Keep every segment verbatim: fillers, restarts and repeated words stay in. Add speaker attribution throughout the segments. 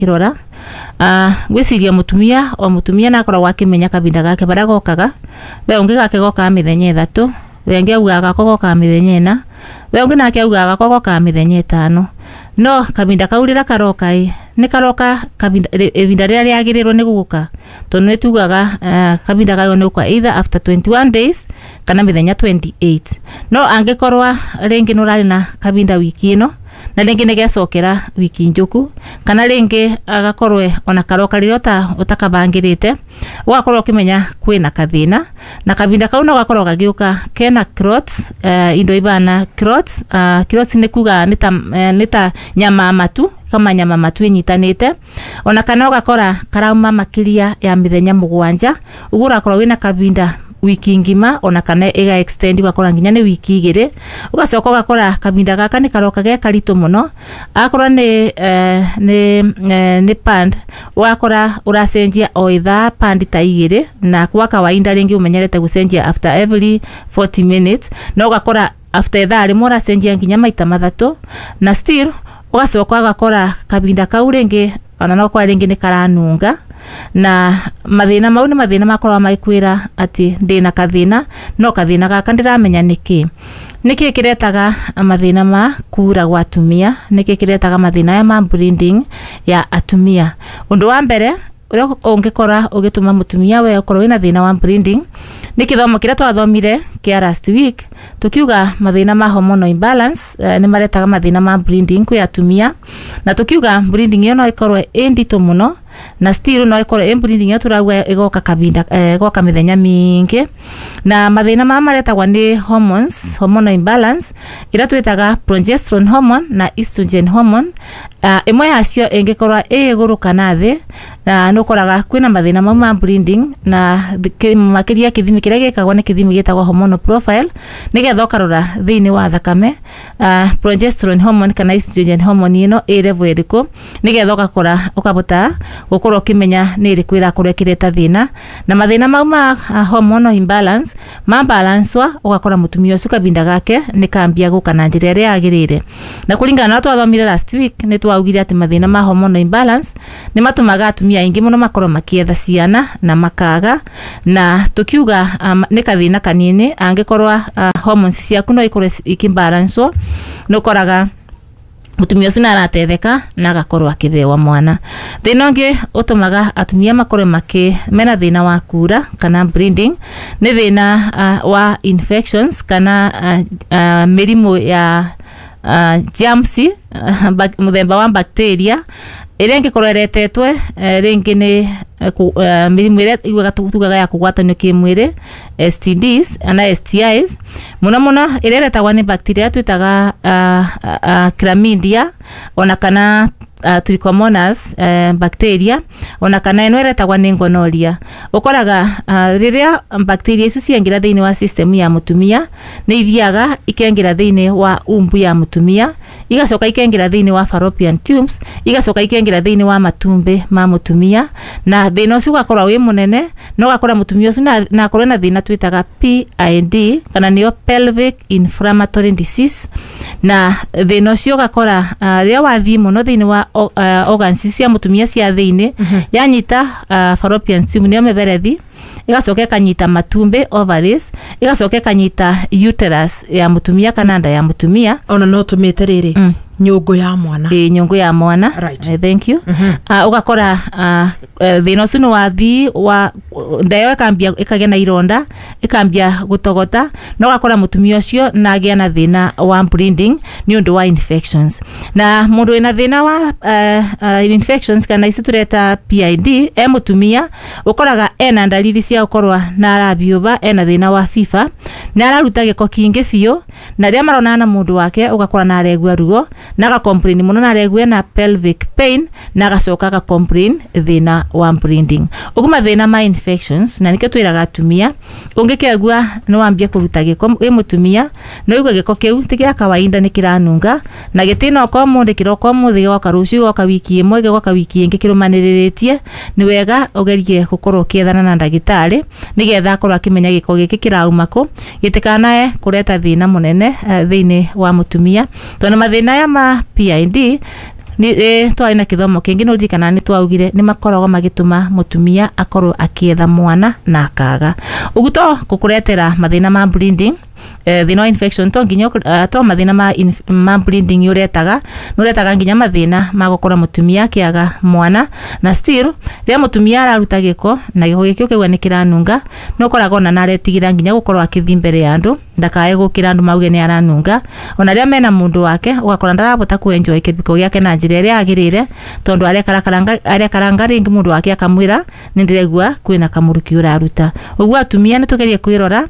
Speaker 1: irora ah gwiciria mutumia o mutumia nakoragwo akimenya kabinda gake bara gokaga we ungi gake goka mithenya ithatu we ngi augaga goka mithenya ina we ungi nake augaga goka mithenya itano no kabinda kaurira karoka i ni karoka kabinda ebinda ria riagirirwo ni guguka tondu ni tugaga uh, kabinda gayo ni kwa either after twenty-one days kana mithenya twenty-eight no angikorwa ringi nurari na kabinda wiki ino na ringi negecokera wiki njuku kana ringi agakorwe ona karoka rirota utakabangirite ugakorwo kimenya kwina kathina na kabinda kau no gakorwo gagiuka kena clots uh, indo ibana clots uh, clots ni kuga nita uh, nita nyama matu kama nyama matu inyitanite ona kana ugakora karauma makiria ya mithenya mugwanja ugura korwo wina kabinda wiki ngima ona kana ega extend ugakora nginya ni wiki igire ugacoka ugakora kabinda gaka ni karoka ge karito muno akora ni uh, ni uh, ni pand ugakora uracenjia o itha pand ta igire na kwa kawaida ringi umenyerete gucenjia after every forty minutes na ugakora after itha rimwe uracenjia nginya maita mathatu na still ugacoka ugakora kabinda kau ringi ona no kwa ringi ni karanunga na mathina mau ni mathina makorwa maikwira ati ndina kathina no kathina gaka ndiramenya niki niki kiretaga mathina ma kura gwa atumia niki kiretaga mathina ya ma bleeding ya atumia undu wa mbere uria ungikora ugituma mutumia we ukorwo wina thina wa bleeding ni kithomo kiria twathomire kia last week tukiuga mathina ma hormonal imbalance uh, ni maretaga mathina ma bleeding kwa atumia na tukiuga bleeding yo no ikorwe endito muno na still no ikorwe bleeding yo turagwa igoka kabinda igoka uh, mithenya mingi na mathina ma maretagwa ni hormones hormonal imbalance ira twetaga progesterone hormone na estrogen hormone uh, imwe yacio ingikorwa iguru kana thi na no koraga kwina mathina ma ma bleeding na makiria kithimi kiria gikagwa ni kithimi gitagwa hormonal profile nigetha ukarora thiini wa thakame uh, progesterone hormone kana estrogen hormone ino i level iriku nigetha ukakora ukabota gukorwo kimenya ni iriku irakorwo kireta thina na mathina mau ma uh, hormonal imbalance ma balance wa ugakora mutumia ucio kabinda gake ni kambia gukana njira ria agirire na kuringana na twathomire last week ni twaugire ati mathina ma hormonal imbalance ni matumaga atumia ingi muno makorwo makietha ciana na makaga na tukiuga um, ni kathina kanini angikorwa uh, hormones ciaku no ikorwe ikimbalance no koraga mutumia ucio naratetheka na agakorwo akibewa mwana thina ungi utumaga atumia makorwe maki mena thina wa kura kana bleeding ni thina uh, wa infections kana uh, uh, mirimu ya uh, germs uh, muthemba wa bacteria iria ngikorwo eretetwe uh, ringi ni uh, uh, mirimu iria igwaga tugaga ya kugwatanio kimwiri S T Ds ana S T Is muno muno iria iretagwa ni bacteria twitaga uh, uh, uh, chlamydia ona kana uh, trichomonas uh, bacteria ona kana eno iretagwa ni gonorrhea ukoraga uh, riria bacteria icio ciengira thiini wa system ya mutumia ni ithiaga ikengira thiini wa umbu ya mutumia igacoka ikengira thiini wa fallopian tubes igacoka ikengira thiini wa matumbi ma mutumia na thina ucio ugakorwa wi munene no ugakora mutumia ucio na na akorwo na thina twitaga P I D kana niyo pelvic inflammatory disease na thina ucio ugakora uh, ria wathi muno thiini wa uh, organs cia mutumia cia thiini mm -hmm. yanyita uh, fallopian tube niyo meberethi igacoka kanyita matumbi ovaries igacoka kanyita uterus ya mutumia kana nda ya mutumia
Speaker 2: ona no tumite riri mm. nyungu ya mwana
Speaker 1: eh nyungu ya mwana
Speaker 2: right.
Speaker 1: uh, thank you
Speaker 2: mm -hmm.
Speaker 1: uh, ugakora uh, uh, thina ucio no wathi wa ndayo ikambia ikagea na ironda ikambia gutogota no ugakora mutumia ucio na agia na thina wa bleeding ni undu wa infections na mundu ina thina wa uh, uh, infections kana isi tureta P I D e mutumia ukoraga ena ndalili cia ukorwa na arabiuba ena thina wa fifa na araruta giko kingi biu na ria marona na mundu wake ugakora na aregwa ruo na ga complain muno na aregwa na pelvic pain na gacoka ga complain thina wa bleeding uguma thina ma infections na nike twiraga atumia ungikegwa no wambia kuruta giko e mutumia no igwe giko kiu tigira kawaida ni kiranunga na gitina ko mundu kiroko muthi goka rucio goka wiki imwe goka wiki ingi kirumaniritie ni wega ugerie gukorwo kiethana na ndagitari nigetha akorwo akimenya giko giki kiraumako gitikanae kureta thina munene uh, thiini wa mutumia tona mathina ya ma P I D ni e, twari na kithomo kingi no ndikana ni twaugire ni makoragwo magituma mutumia akorwo akietha mwana na akaga uguto kukuretera mathina ma bleeding eh thina infection to nginya uh, to mathina ma, ma bleeding uretaga nuretaga nginya mathina ma gukora mutumia kiaga mwana na still ria mutumia araruta giko na giko gikio kiwa ni kiranunga no korago na naretigira nginya gukorwa akithi mbere ya andu ndakae gukira andu mauge ni aranunga ona ria mena mundu wake ugakora ndarabota ku enjoy kibiko giake na njira ria agirire tondu are karakaranga are karanga ringi mundu wake akamwira ni ndiregua kwina kamuruki uraruta ugwa atumia ni tugerie kwirora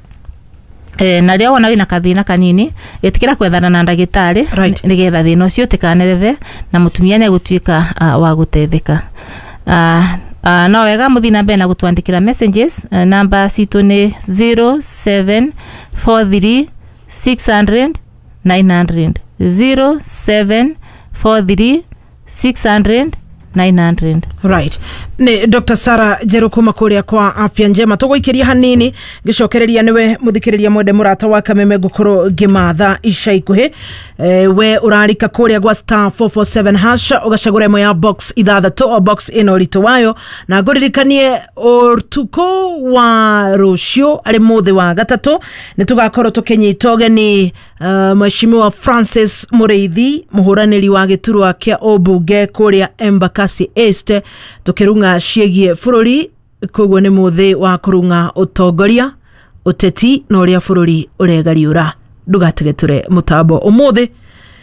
Speaker 1: Eh, na ria wona wina kathina kanini etikira kwethana na ndagitari
Speaker 2: right.
Speaker 1: nigetha thina ucio tikanereve na mutumia ne gutuika uh, wa gutetheka uh, uh, no wega muthina mbere na gutwandikira messages uh, namba situ ni zero seven four three six hundred nine hundred zero seven four three six hundred nine hundred.
Speaker 2: Right. Ni Doctor Sarah Jerukuma kuria kwa afya njema tugoikiria hanini gicokereria niwe muthikiriria mwende murata wa Kameme gukoro gimatha ica ikuhi e, we urarika kuria gwa star four four seven hash ugacagura imo ya box ithathatu o box ino rito wayo na nguririkanie urtuko wa rucio ari muthi wa gatatu ni tugakorwo tukinyita ugeni uh, Mheshimiwa Francis Mureithi muhuraniri wa giturwa kia obunge kuria Embakasi East tukirunga ciegie bururi kogwo ni muthi wa kurunga utongoria uteti no ria bururi uregariura ndugatigeture mutambo umuthi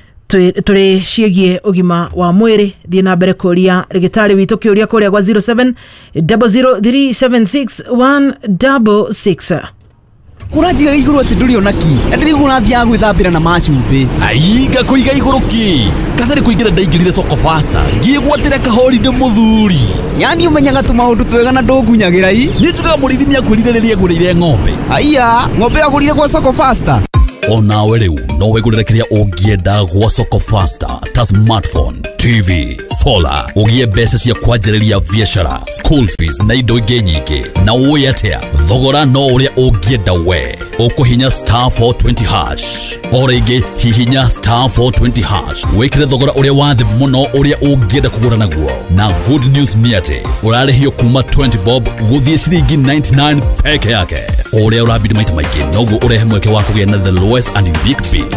Speaker 2: turi ciegie ugima wa mwiri thie na mbere kuria rigitari witu kiuria kuria gwa zero seven zero zero three seven six one six six.
Speaker 3: Kurajiga iguru ati nduri onaki ndiri gurathia gwithambira na macumbi
Speaker 4: aiga kuiga iguru ki kathari kuingira ndaingirire soko faster ngigwatira kahori de muthuri
Speaker 3: yani umenyaga tu maundu twega na ndungunyagira i
Speaker 4: ni tuga murithini akwirithiriria ngurire ng'ombe
Speaker 3: aiya ng'ombe agurire kwa soko faster
Speaker 4: ona we riu no wegurira kiria ungienda gwa soko faster ta smartphone T V solar ugie mbeca cia kwanjĩrĩria biashara school fees na indo ingĩ nyingĩ na uĩ atia thogora no ũrĩa ungienda we ukuhinya star four twenty hash o rĩngĩ hihinya star four twenty hash wĩkĩre thogora ũrĩa wa thĩ mũno ũrĩa ungienda kũgũra naguo na good news ni atĩ ũrarĩhio kuma twenty bob gũthiĩ ciringi ninety-nine peke yake ũrĩa ũrabidi maita maingĩ noguo ũrehe mweke wa kũgĩa na the lowest and unique bid.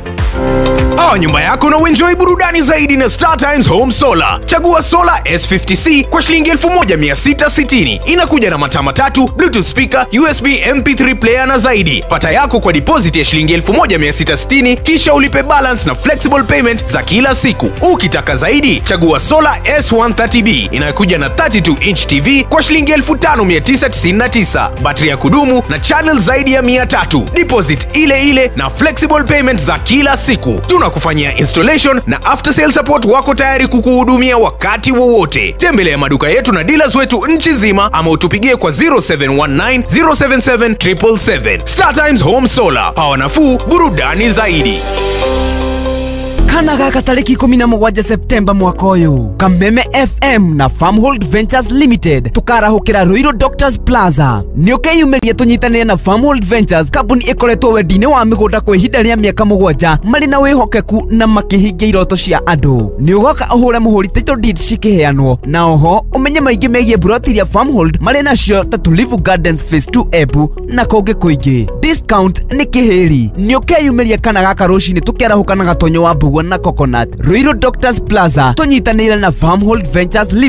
Speaker 5: Oa nyumba yako na uenjoy burudani zaidi na Star Times Home Solar. Chagua Solar S fifty C kwa shilingi elfu moja mia sita sitini. Inakuja na mataa matatu, Bluetooth speaker, U S B M P three player na zaidi. Pata yako kwa deposit ya shilingi elfu moja mia sita sitini kisha ulipe balance na flexible payment za kila siku. Ukitaka zaidi, chagua Solar S one thirty B inayokuja na thirty-two inch T V kwa shilingi elfu tano mia tisa tisini na tisa. Battery ya kudumu na channel zaidi ya mia tatu. Deposit ile ile na flexible payment za kila siku. Tuna kufanyia installation na after sale support wako tayari kukuhudumia wakati wowote. Tembelea maduka yetu na dealers wetu nchi nzima ama utupigie kwa zero seven one nine zero seven seven seven seven. Star Times Home Solar. Power nafuu, burudani zaidi.
Speaker 3: Kana gaka tariki kumi na mũgwanja Septemba mwaka uyu Kameme F M na Farmhold Ventures Limited tukarahukira Ruiru Doctors Plaza ni ukeyumeria tunyitanire na Farmhold Ventures company ikoretwo wendine wa migunda kwa ihinda rĩa miaka mũgwanja mari na wihokeku na makihingia iroto cia andu ni ugoka uhure muhuri title deed cikiheanwo na oho umenye maingi megie broti ya Farmhold mari nacio ta Tulivu Gardens Phase two Ebu na konge kuingi discount ni kihiri ni ukeyumeria kana gaka rucini tukerahuka na gatonyo wa mbugwa na coconut Ruiru Doctors Plaza tunyitanire na Farmhold Ventures Limited.